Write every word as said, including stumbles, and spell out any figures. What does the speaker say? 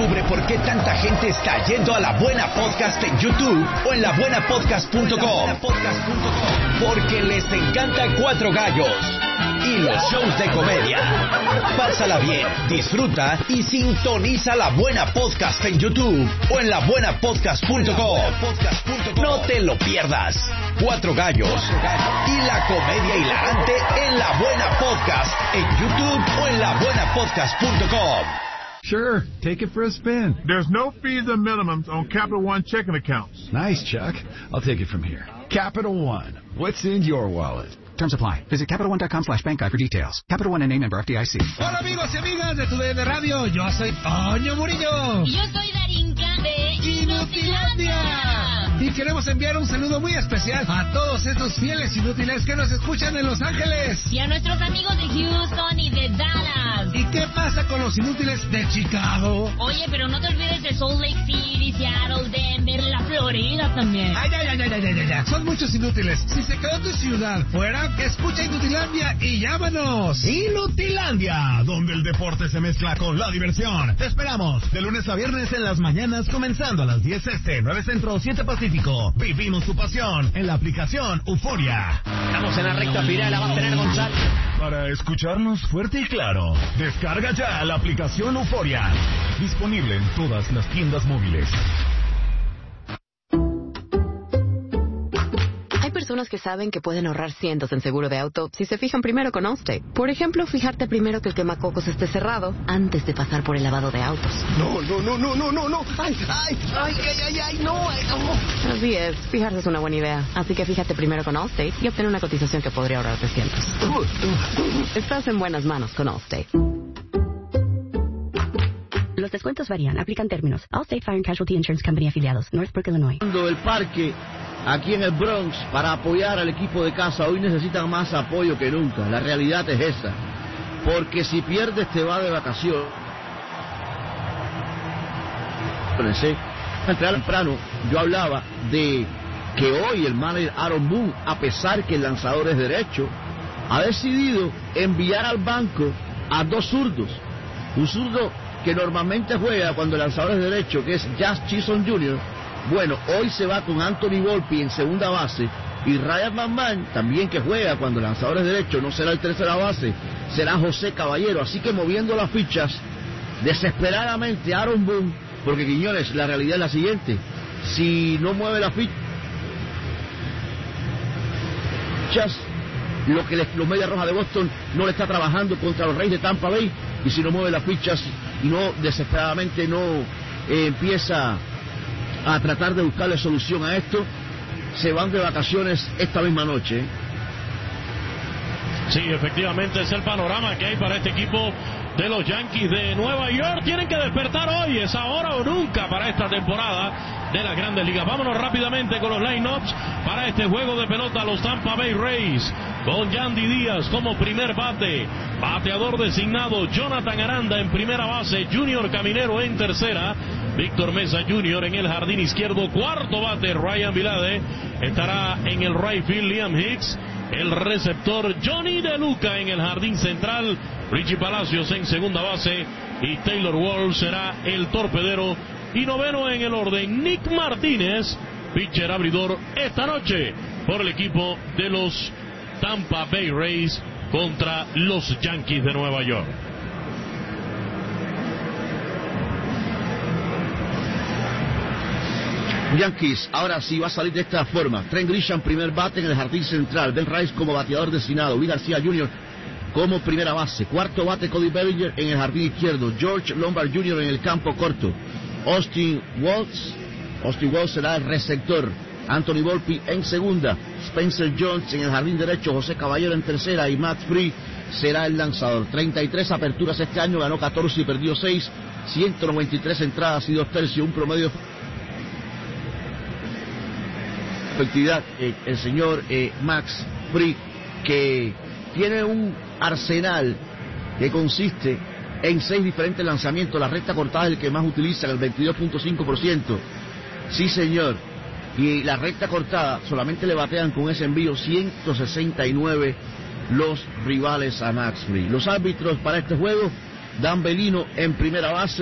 Descubre por qué tanta gente está yendo a La Buena Podcast en YouTube o en la buena podcast punto com. Porque les encanta Cuatro Gallos y los shows de comedia. Pásala bien, disfruta y sintoniza La Buena Podcast en YouTube o en la buena podcast punto com. No te lo pierdas. Cuatro Gallos y la comedia hilarante en La Buena Podcast en YouTube o en la buena podcast punto com. Sure, take it for a spin. There's no fees and minimums on Capital One checking accounts. Nice, Chuck. I'll take it from here. Capital One. What's in your wallet? Terms apply. Visit Capital One dot com slash bank guide for details. Capital One N A member F D I C. Hola amigos y amigas de Tu D N Radio. Yo soy Toño Murillo. Y yo soy Darinka de Inutilandia. Y queremos enviar un saludo muy especial a todos estos fieles inútiles que nos escuchan en Los Ángeles. Y a nuestros amigos de Houston y de Dallas. ¿Y qué pasa con los inútiles de Chicago? Oye, pero no te olvides de Salt Lake City, Seattle, Denver, la Florida también. Ay, ay, ay, ay, ay, ay, ay. Son muchos inútiles. Si se quedó tu ciudad fuera, escucha Inutilandia y llámanos. Inutilandia, donde el deporte se mezcla con la diversión. Te esperamos de lunes a viernes en las mañanas, comenzando a las diez este, nueve Centro, siete Pacífico. Vivimos tu pasión en la aplicación Euforia. Estamos en la recta final, la va a tener Gonzalo. Para escucharnos fuerte y claro, descarga ya la aplicación Euforia. Disponible en todas las tiendas móviles. Hay personas que saben que pueden ahorrar cientos en seguro de auto si se fijan primero con Allstate. Por ejemplo, fijarte primero que el quemacocos esté cerrado antes de pasar por el lavado de autos. No, no, no, no, no, no, no. Ay, ay, ay, ay, ay, ay, no, ay, no. Así es, fijarse es una buena idea. Así que fíjate primero con Allstate y obtén una cotización que podría ahorrarte cientos. Estás en buenas manos con Allstate. Los descuentos varían. Aplican términos. Allstate Fire and Casualty Insurance Company afiliados. Northbrook, Illinois. El parque aquí en el Bronx para apoyar al equipo de casa. Hoy necesitan más apoyo que nunca. La realidad es esa. Porque si pierdes te va de vacaciones. Entrar temprano, yo hablaba de que hoy el manager Aaron Boone, a pesar que el lanzador es derecho, ha decidido enviar al banco a dos zurdos. Un zurdo que normalmente juega cuando el lanzador es derecho, que es Jazz Chisholm junior Bueno, hoy se va con Anthony Volpe en segunda base y Ryan McMahon, también que juega cuando el lanzador es derecho, no será el tercera base, será José Caballero. Así que moviendo las fichas desesperadamente Aaron Boone, porque Quiñones, la realidad es la siguiente: si no mueve las fichas, lo que les, los Medias Rojas de Boston no le está trabajando contra los Reyes de Tampa Bay, y si no mueve las fichas y no desesperadamente no eh, empieza a tratar de buscarle solución a esto, se van de vacaciones esta misma noche. Sí, efectivamente es el panorama que hay para este equipo de los Yankees de Nueva York. Tienen que despertar hoy, es ahora o nunca para esta temporada de las Grandes Ligas. Vámonos rápidamente con los line-ups para este juego de pelota. Los Tampa Bay Rays con Yandy Díaz como primer bate, bateador designado Jonathan Aranda en primera base, Junior Caminero en tercera, Víctor Mesa junior en el jardín izquierdo, cuarto bate Ryan Vilade, estará en el right field Liam Hicks, el receptor Johnny De Luca en el jardín central, Richie Palacios en segunda base y Taylor Wall será el torpedero, y noveno en el orden Nick Martínez, pitcher abridor esta noche por el equipo de los Tampa Bay Rays contra los Yankees de Nueva York. Yankees, ahora sí va a salir de esta forma: Trent Grisham primer bate en el jardín central, Ben Rice como bateador designado, Luis García junior como primera base, cuarto bate Cody Bellinger en el jardín izquierdo, George Lombard junior en el campo corto, Austin Walls, Austin Walls será el receptor, Anthony Volpe en segunda, Spencer Jones en el jardín derecho, José Caballero en tercera y Matt Free será el lanzador. treinta y tres aperturas este año, ganó catorce y perdió seis, ciento noventa y tres entradas y dos tercios, un promedio efectividad, eh, el señor eh, Max Fried, que tiene un arsenal que consiste en seis diferentes lanzamientos. La recta cortada es el que más utiliza, el veintidós punto cinco por ciento. Sí, señor. Y la recta cortada solamente le batean con ese envío ciento sesenta y nueve los rivales a Max Fried. Los árbitros para este juego: Dan Bellino en primera base.